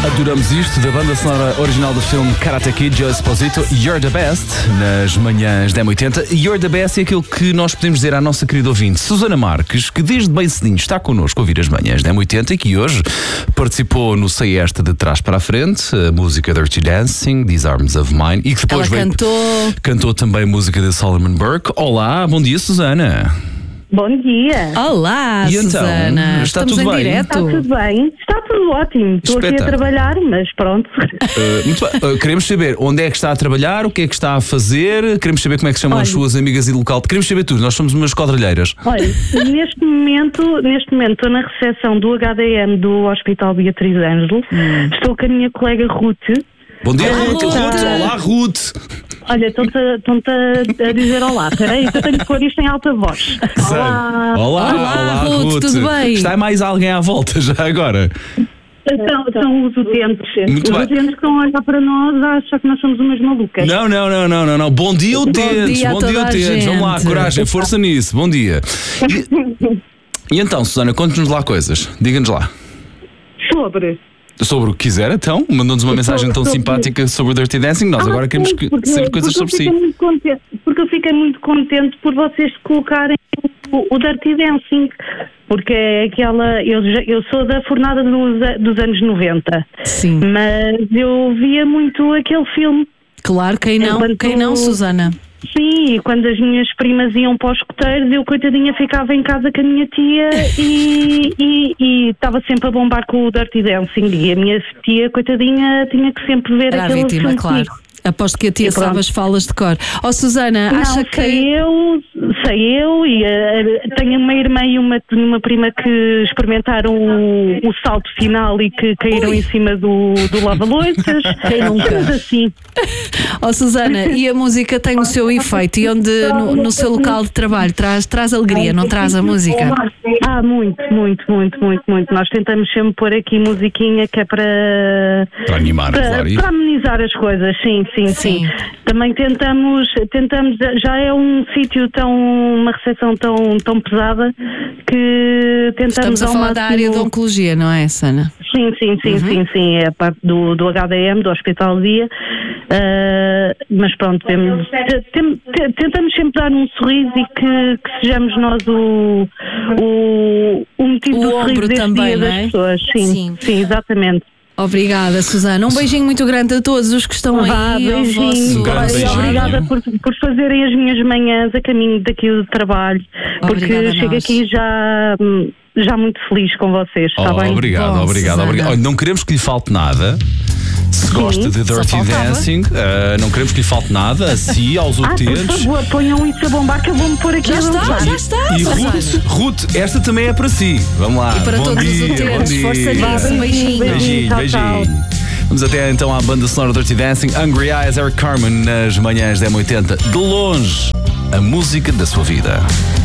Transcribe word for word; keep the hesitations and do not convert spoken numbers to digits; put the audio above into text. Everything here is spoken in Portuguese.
Adoramos isto, da banda sonora original do filme Karate Kid, Joe Esposito, You're the Best, nas manhãs da M oitenta. You're the Best é aquilo que nós podemos dizer à nossa querida ouvinte, Susana Marques, que desde bem cedinho está connosco a ouvir as manhãs da M oitenta e que hoje participou no Sei Esta de Trás para a Frente, a música Dirty Dancing, These Arms of Mine, e que depois Ela veio, cantou... cantou também a música de Solomon Burke. Olá, bom dia, Susana. Bom dia. Olá, E então, Susana. está Estamos tudo em bem? direto. Está tudo bem? Está tudo ótimo. Estou aqui a Espetáculo. trabalhar, mas pronto. Uh, muito bem. Uh, queremos saber onde é que está a trabalhar, o que é que está a fazer, queremos saber como é que se chamam Olha. as suas amigas e do local. Queremos saber tudo, nós somos umas quadrilheiras. Olha, neste momento, neste momento estou na recepção do H D M do Hospital Beatriz Ângelo. Hum. Estou com a minha colega Ruth. Bom dia, Olá, Ruth. Ruth. Ruth. Olá, Ruth. Olha, estão-te a, estão-te a, a dizer olá. Espera aí, que eu tenho que pôr isto em alta voz. Olá. Olá, Olá, Ruth, tudo bem? Está mais alguém à volta já agora? São, são os utentes. Muito os bem. utentes que estão a olhar para nós a achar que nós somos umas malucas. Não, não, não, não, não, não. Bom dia, utentes. dia a Bom dia, toda a utentes. Vamos lá, gente. coragem, força nisso. Bom dia. E, e então, Susana, conte-nos lá coisas. Diga-nos lá. Sobre. Sobre o que quiser, então. Mandou-nos uma mensagem tão sobre- simpática sobre o Dirty Dancing. Nós Ah, agora queremos sim, que, porque- saber coisas porque sobre eu si. fiquei muito contente, porque eu fiquei muito contente por vocês colocarem o, o Dirty Dancing, porque é aquela. Eu, já- eu sou da fornada dos, a- dos anos noventa, Sim, mas eu via muito aquele filme. claro, quem não, Enquanto- quem não, Susana? Sim, e quando as minhas primas iam para os escoteiros, eu, coitadinha, ficava em casa com a minha tia e e- e estava sempre a bombar com o Dirty Dancing. E a minha tia, coitadinha, tinha que sempre ver Era a aquele vítima, filme claro. comigo. Aposto que a tia E pronto. sabe as falas de cor. Ó, Susana, Não, acha sei que... eu, sei eu e eh, tenho uma irmã e uma, uma prima que experimentaram o, o salto final e que caíram Ui. em cima do, do lava-loiças. Quem nunca? Coisas assim. Ó, Susana, e a música tem o seu efeito? E onde, no, no seu local de trabalho, traz, traz alegria, não traz a música? Ah, muito, muito, muito, muito, muito. Nós tentamos sempre pôr aqui musiquinha que é para... Para animar, Para, claro. E- para amenizar as coisas, sim, sim, sim, Sim. Também tentamos, tentamos, já é um sítio tão, uma recepção tão, tão pesada que tentamos Estamos a ao falar da área máximo- de oncologia, não é, Sana? Sim, sim, sim, sim, sim, é a parte do, do H D M, do Hospital Dia, ah, mas pronto, temos, te- tem- te- tentamos sempre dar um sorriso e que, que sejamos nós o, o, o motivo O do ombro sorriso deste também, dia não das é? pessoas, sim, Sim. sim, exatamente. Obrigada, Susana. Um beijinho muito grande a todos os que estão Vá, aí ao beijinho. vosso... Um grande Olha, beijinho. obrigada por, por fazerem as minhas manhãs a caminho daqui do trabalho, porque Obrigada a chego nós. aqui já, já muito feliz com vocês, está Oh, bem? obrigado, Bom, obrigado, Susana. obrigado. Olha, não queremos que lhe falte nada. Se gosta de Só Dirty faltava. Dancing, uh, não queremos que lhe falte nada. A si, aos Ah, por utentes. favor, ponham isso a bombar que eu vou-me pôr aqui Já a está, dançar. já está, E Susana. Ruth, Ruth, esta também é para si. Vamos lá. E para bom todos os dia, utentes, bom dia. força nisso, um beijinho. Beijinho, Tchau, beijinho. tchau. Vamos até então à banda sonora Dirty Dancing, Hungry Eyes, Eric Carmen, nas manhãs da M oitenta. De longe, a música da sua vida.